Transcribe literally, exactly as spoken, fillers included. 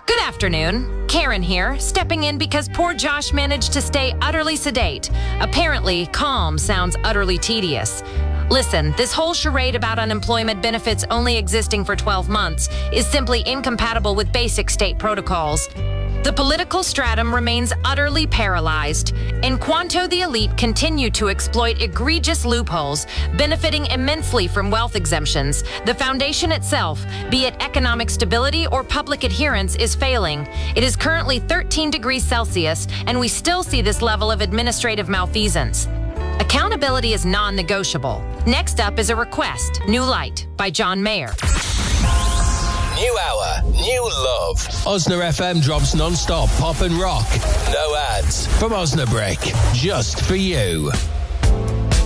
Good afternoon. Karen here, stepping in because poor Josh managed to stay utterly sedate. Apparently, calm sounds utterly tedious. Listen, this whole charade about unemployment benefits only existing for twelve months is simply incompatible with basic state protocols. The political stratum remains utterly paralyzed. In Quanto, the elite continue to exploit egregious loopholes, benefiting immensely from wealth exemptions. The foundation itself, be it economic stability or public adherence, is failing. It is currently thirteen degrees Celsius, and we still see this level of administrative malfeasance. Accountability is non-negotiable. Next up is A Request, New Light, by John Mayer. New hour, new love. Osna F M drops non-stop pop and rock. No ads from Osnabrick, just for you.